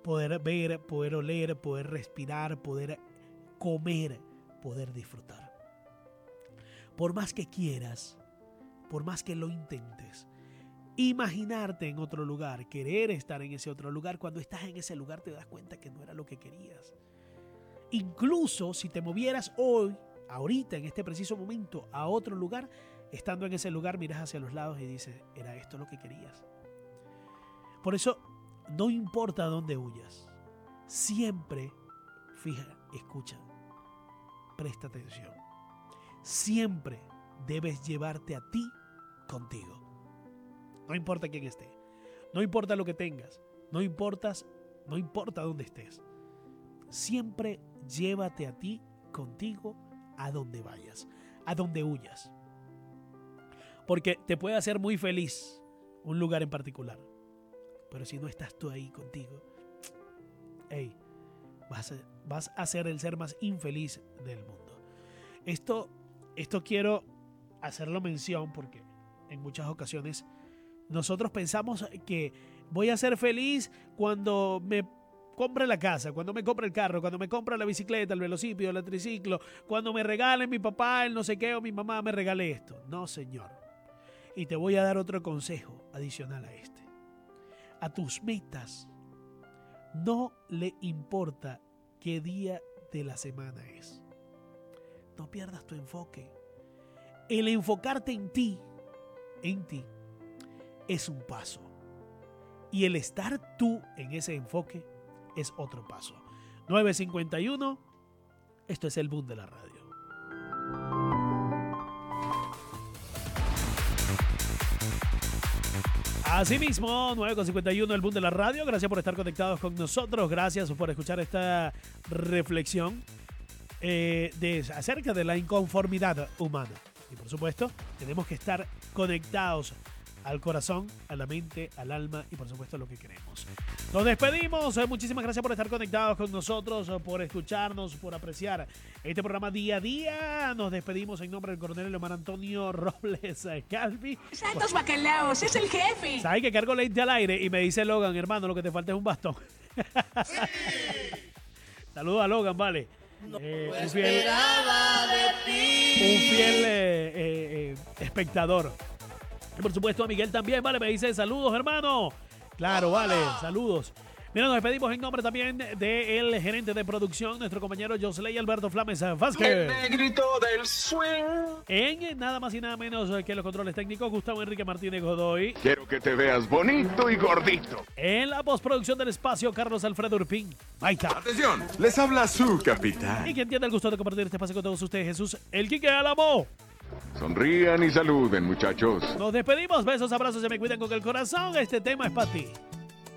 poder ver, poder oler, poder respirar, poder comer, poder disfrutar. Por más que quieras, por más que lo intentes, imaginarte en otro lugar, querer estar en ese otro lugar, cuando estás en ese lugar te das cuenta que no era lo que querías. Incluso si te movieras hoy, ahorita, en este preciso momento, a otro lugar, estando en ese lugar miras hacia los lados y dices, ¿era esto lo que querías? Por eso, no importa dónde huyas, siempre, escucha, presta atención. Siempre debes llevarte a ti contigo. No importa quién esté, no importa lo que tengas, no importa dónde estés. Siempre llévate a ti contigo a donde vayas, a donde huyas. Porque te puede hacer muy feliz un lugar en particular. Pero si no estás tú ahí contigo, vas a ser el ser más infeliz del mundo. Esto quiero hacerlo mención porque en muchas ocasiones nosotros pensamos que voy a ser feliz cuando me compre la casa, cuando me compre el carro, cuando me compre la bicicleta, el velocipede, el triciclo, cuando me regale mi papá el no sé qué o mi mamá me regale esto. No, señor. Y te voy a dar otro consejo adicional a este. A tus metas no le importa qué día de la semana es. No pierdas tu enfoque. El enfocarte en ti, es un paso. Y el estar tú en ese enfoque es otro paso. 9:51, esto es el boom de la radio. Asimismo, 9:51, el boom de la radio. Gracias por estar conectados con nosotros. Gracias por escuchar esta reflexión acerca de la inconformidad humana. Y por supuesto, tenemos que estar conectados al corazón, a la mente, al alma y por supuesto a lo que queremos. Nos despedimos. Muchísimas gracias por estar conectados con nosotros, por escucharnos, por apreciar este programa día a día. Nos despedimos en nombre del coronel Leomar Antonio Robles Calvi. ¡Santos bacalaos! ¡Es el jefe! ¿Sabes que cargo lente al aire? Y me dice Logan, hermano, lo que te falta es un bastón. Sí. Saludos a Logan, vale. No esperaba de ti. Un fiel espectador. Y por supuesto a Miguel también, vale, me dice saludos, hermano. Claro, vale, saludos. Mira, nos despedimos en nombre también del gerente de producción, nuestro compañero Josley Alberto Flames Vázquez. El negrito del swing. En nada más y nada menos que los controles técnicos, Gustavo Enrique Martínez Godoy. Quiero que te veas bonito y gordito. En la postproducción del espacio, Carlos Alfredo Urpín. Maika. Atención, les habla su capitán. Y quien tiene el gusto de compartir este espacio con todos ustedes, Jesús, el Quique Álamo. Sonrían y saluden, muchachos. Nos despedimos, besos, abrazos, se me cuidan con el corazón. Este tema es para ti.